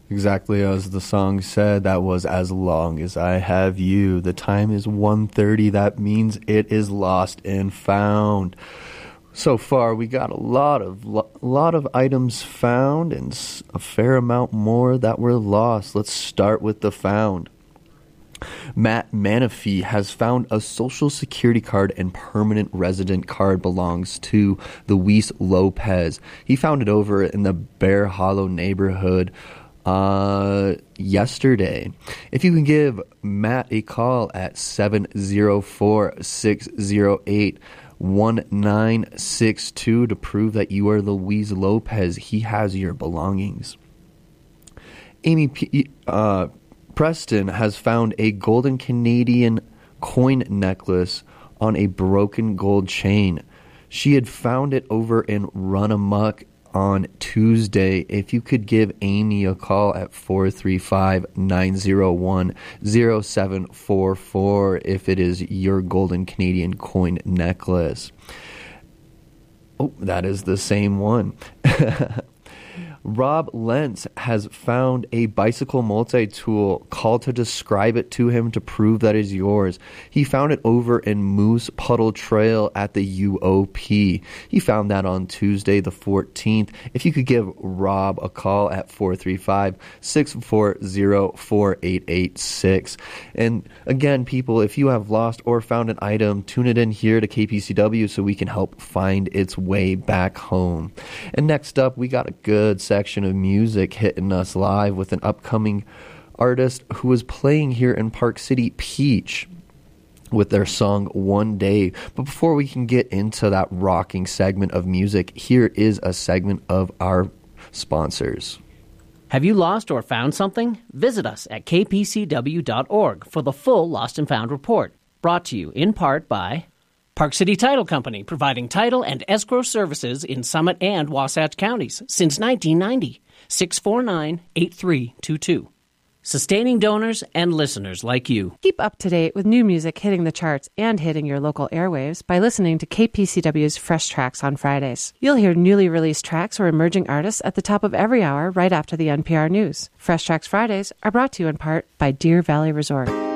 Exactly as the song said, that was As Long As I Have You. The time is 1:30. That means it is lost and found. So far, we got a lot of items found and a fair amount more that were lost. Let's start with the found. Matt Manafee has found a social security card and permanent resident card belongs to Luis Lopez. He found it over in the Bear Hollow neighborhood yesterday. If you can give Matt a call at 704-608-1962 to prove that you are Luis Lopez, he has your belongings. Amy Preston has found a golden Canadian coin necklace on a broken gold chain. She had found it over in Run Amok on Tuesday. If you could give Amy a call at 435-901-0744 if it is your golden Canadian coin necklace. Oh, that is the same one. Rob Lentz has found a bicycle multi-tool. Call to describe it to him to prove that is yours. He found it over in Moose Puddle Trail at the UOP. He found that on Tuesday the 14th. If you could give Rob a call at 435-640-4886. And again, people, if you have lost or found an item, tune it in here to KPCW so we can help find its way back home. And next up, we got a good section of music hitting us live with an upcoming artist who is playing here in Park City, Peach, with their song One Day. But before we can get into that rocking segment of music, here is a segment of our sponsors. Have you lost or found something? Visit us at kpcw.org for the full Lost and Found report, brought to you in part by Park City Title Company, providing title and escrow services in Summit and Wasatch counties since 1990. 649-8322. Sustaining donors and listeners like you. Keep up to date with new music hitting the charts and hitting your local airwaves by listening to KPCW's Fresh Tracks on Fridays. You'll hear newly released tracks or emerging artists at the top of every hour right after the NPR News. Fresh Tracks Fridays are brought to you in part by Deer Valley Resort.